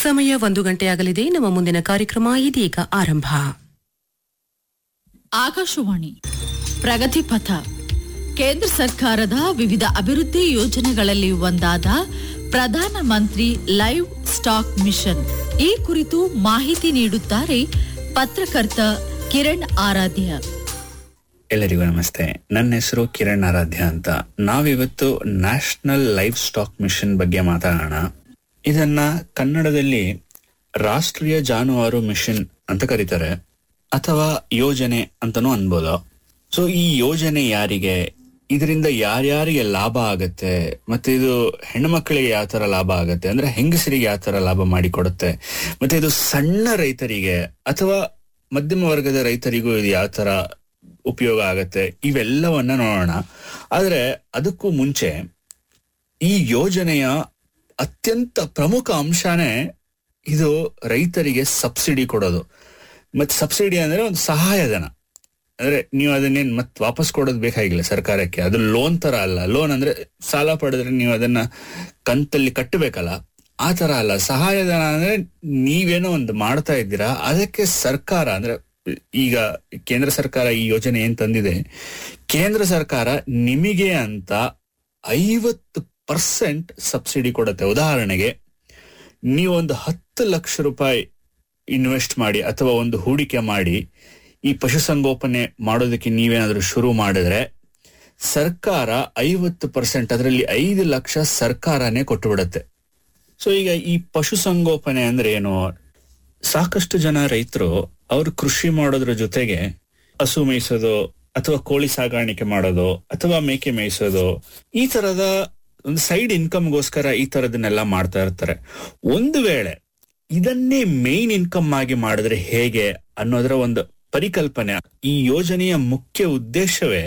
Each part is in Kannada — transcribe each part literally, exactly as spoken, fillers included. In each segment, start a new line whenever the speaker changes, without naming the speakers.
ಸಮಯ ಒಂದು ಗಂಟೆಯಾಗಲಿದೆ. ನಮ್ಮ ಮುಂದಿನ ಕಾರ್ಯಕ್ರಮ ಇದೀಗ ಆರಂಭ.
ಆಕಾಶವಾಣಿ ಪ್ರಗತಿ ಪಥ. ಕೇಂದ್ರ ಸರ್ಕಾರದ ವಿವಿಧ ಅಭಿವೃದ್ಧಿ ಯೋಜನೆಗಳಲ್ಲಿ ಒಂದಾದ Pradhan Mantri live stock mission ಈ ಕುರಿತು ಮಾಹಿತಿ ನೀಡುತ್ತಾರೆ ಪತ್ರಕರ್ತ ಕಿರಣ್ ಆರಾಧ್ಯ.
ಎಲ್ಲರಿಗೂ ನಮಸ್ತೆ. ನನ್ನ ಹೆಸರು ಕಿರಣ್ ಆರಾಧ್ಯ ಅಂತ. ನಾವಿವತ್ತು ನ್ಯಾಷನಲ್ ಲೈವ್ ಸ್ಟಾಕ್ ಮಿಷನ್ ಬಗ್ಗೆ ಮಾತಾಡೋಣ. ಇದನ್ನ ಕನ್ನಡದಲ್ಲಿ ರಾಷ್ಟ್ರೀಯ ಜಾನುವಾರು ಮಿಷನ್ ಅಂತ ಕರೀತಾರೆ, ಅಥವಾ ಯೋಜನೆ ಅಂತಾನೂ ಅನ್ಬೋದು. ಸೊ ಈ ಯೋಜನೆ ಯಾರಿಗೆ, ಇದರಿಂದ ಯಾರ್ಯಾರಿಗೆ ಲಾಭ ಆಗತ್ತೆ, ಮತ್ತೆ ಇದು ಹೆಣ್ಮಕ್ಳಿಗೆ ಯಾವ ತರ ಲಾಭ ಆಗತ್ತೆ, ಅಂದ್ರೆ ಹೆಂಗಸರಿಗೆ ಯಾವ ತರ ಲಾಭ ಮಾಡಿಕೊಡುತ್ತೆ, ಮತ್ತೆ ಇದು ಸಣ್ಣ ರೈತರಿಗೆ ಅಥವಾ ಮಧ್ಯಮ ವರ್ಗದ ರೈತರಿಗೂ ಇದು ಯಾವ ತರ ಉಪಯೋಗ ಆಗತ್ತೆ, ಇವೆಲ್ಲವನ್ನ ನೋಡೋಣ. ಆದ್ರೆ ಅದಕ್ಕೂ ಮುಂಚೆ ಈ ಯೋಜನೆಯ ಅತ್ಯಂತ ಪ್ರಮುಖ ಅಂಶನೇ ಇದು ರೈತರಿಗೆ ಸಬ್ಸಿಡಿ ಕೊಡೋದು. ಮತ್ತೆ ಸಬ್ಸಿಡಿ ಅಂದ್ರೆ ಒಂದು ಸಹಾಯಧನ. ಅಂದ್ರೆ ನೀವು ಅದನ್ನೇನ್ ಮತ್ ವಾಪಸ್ ಕೊಡೋದು ಬೇಕಾಗಿಲ್ಲ ಸರ್ಕಾರಕ್ಕೆ. ಅದು ಲೋನ್ ತರ ಅಲ್ಲ. ಲೋನ್ ಅಂದ್ರೆ ಸಾಲ ಪಡೆದ್ರೆ ನೀವು ಅದನ್ನ ಕಂತಲ್ಲಿ ಕಟ್ಟಬೇಕಲ್ಲ, ಆ ತರ ಅಲ್ಲ. ಸಹಾಯಧನ ಅಂದ್ರೆ ನೀವೇನೋ ಒಂದು ಮಾಡ್ತಾ ಇದ್ದೀರಾ, ಅದಕ್ಕೆ ಸರ್ಕಾರ ಅಂದ್ರೆ ಈಗ ಕೇಂದ್ರ ಸರ್ಕಾರ ಈ ಯೋಜನೆ ಏನ್ ತಂದಿದೆ, ಕೇಂದ್ರ ಸರ್ಕಾರ ನಿಮಗೆ ಅಂತ ಐವತ್ತು ಪರ್ಸೆಂಟ್ ಸಬ್ಸಿಡಿ ಕೊಡುತ್ತೆ. ಉದಾಹರಣೆಗೆ ನೀವೊಂದು ಹತ್ತು ಲಕ್ಷ ರೂಪಾಯಿ ಇನ್ವೆಸ್ಟ್ ಮಾಡಿ ಅಥವಾ ಒಂದು ಹೂಡಿಕೆ ಮಾಡಿ ಈ ಪಶುಸಂಗೋಪನೆ ಮಾಡೋದಕ್ಕೆ ನೀವೇನಾದ್ರೂ ಶುರು ಮಾಡಿದ್ರೆ ಸರ್ಕಾರ ಐವತ್ತು ಪರ್ಸೆಂಟ್ ಅದರಲ್ಲಿ ಐದು ಲಕ್ಷ ಸರ್ಕಾರನೇ ಕೊಟ್ಟು ಬಿಡುತ್ತೆ. ಸೊ ಈಗ ಈ ಪಶುಸಂಗೋಪನೆ ಅಂದ್ರೆ ಏನು? ಸಾಕಷ್ಟು ಜನ ರೈತರು ಅವರು ಕೃಷಿ ಮಾಡೋದ್ರ ಜೊತೆಗೆ ಹಸು ಮೇಯಿಸೋದು ಅಥವಾ ಕೋಳಿ ಸಾಗಾಣಿಕೆ ಮಾಡೋದು ಅಥವಾ ಮೇಕೆ ಮೇಯಿಸೋದು, ಈ ತರದ ಒಂದು ಸೈಡ್ ಇನ್ಕಮ್ಗೋಸ್ಕರ ಈ ತರದನ್ನೆಲ್ಲ ಮಾಡ್ತಾ ಇರ್ತಾರೆ. ಒಂದು ವೇಳೆ ಇದನ್ನೇ ಮೇನ್ ಇನ್ಕಮ್ ಆಗಿ ಮಾಡಿದ್ರೆ ಹೇಗೆ ಅನ್ನೋದರ ಒಂದು ಪರಿಕಲ್ಪನೆ. ಈ ಯೋಜನೆಯ ಮುಖ್ಯ ಉದ್ದೇಶವೇ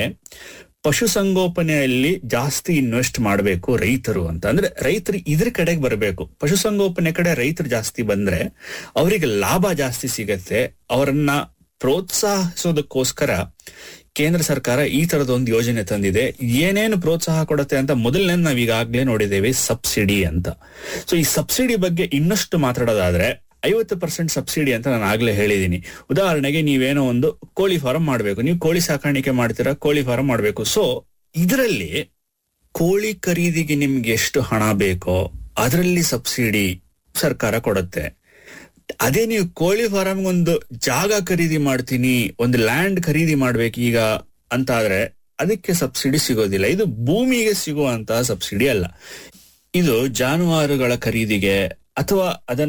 ಪಶುಸಂಗೋಪನೆಯಲ್ಲಿ ಜಾಸ್ತಿ ಇನ್ವೆಸ್ಟ್ ಮಾಡಬೇಕು ರೈತರು ಅಂತ. ಅಂದ್ರೆ ರೈತರು ಇದ್ರ ಕಡೆಗೆ ಬರಬೇಕು. ಪಶುಸಂಗೋಪನೆ ಕಡೆ ರೈತರು ಜಾಸ್ತಿ ಬಂದ್ರೆ ಅವರಿಗೆ ಲಾಭ ಜಾಸ್ತಿ ಸಿಗತ್ತೆ. ಅವರನ್ನ ಪ್ರೋತ್ಸಾಹಿಸೋದಕ್ಕೋಸ್ಕರ ಕೇಂದ್ರ ಸರ್ಕಾರ ಈ ತರದ ಒಂದು ಯೋಜನೆ ತಂದಿದೆ. ಏನೇನು ಪ್ರೋತ್ಸಾಹ ಕೊಡುತ್ತೆ ಅಂತ ಮೊದಲನೇ ನಾವ್ ಈಗಾಗ್ಲೇ ನೋಡಿದ್ದೇವೆ, ಸಬ್ಸಿಡಿ ಅಂತ. ಸೊ ಈ ಸಬ್ಸಿಡಿ ಬಗ್ಗೆ ಇನ್ನಷ್ಟು ಮಾತಾಡೋದಾದ್ರೆ ಐವತ್ತು ಪರ್ಸೆಂಟ್ ಸಬ್ಸಿಡಿ ಅಂತ ನಾನು ಆಗ್ಲೇ ಹೇಳಿದೀನಿ. ಉದಾಹರಣೆಗೆ ನೀವೇನೋ ಒಂದು ಕೋಳಿ ಫಾರ್ಮ್ ಮಾಡ್ಬೇಕು, ನೀವು ಕೋಳಿ ಸಾಕಾಣಿಕೆ ಮಾಡ್ತೀರಾ, ಕೋಳಿ ಫಾರ್ಮ್ ಮಾಡ್ಬೇಕು. ಸೊ ಇದರಲ್ಲಿ ಕೋಳಿ ಖರೀದಿಗೆ ನಿಮ್ಗೆ ಎಷ್ಟು ಹಣ ಬೇಕೋ ಅದರಲ್ಲಿ ಸಬ್ಸಿಡಿ ಸರ್ಕಾರ ಕೊಡುತ್ತೆ. ಅದೇ ನೀವು ಕೋಳಿ ಫಾರಂ ಒಂದು ಜಾಗ ಖರೀದಿ ಮಾಡ್ತೀನಿ, ಒಂದು ಲ್ಯಾಂಡ್ ಖರೀದಿ ಮಾಡ್ಬೇಕು ಈಗ ಅಂತ ಆದ್ರೆ ಅದಕ್ಕೆ ಸಬ್ಸಿಡಿ ಸಿಗೋದಿಲ್ಲ. ಇದು ಭೂಮಿಗೆ ಸಿಗುವಂತಹ ಸಬ್ಸಿಡಿ ಅಲ್ಲ. ಇದು ಜಾನುವಾರುಗಳ ಖರೀದಿಗೆ ಅಥವಾ ಅದನ್ನ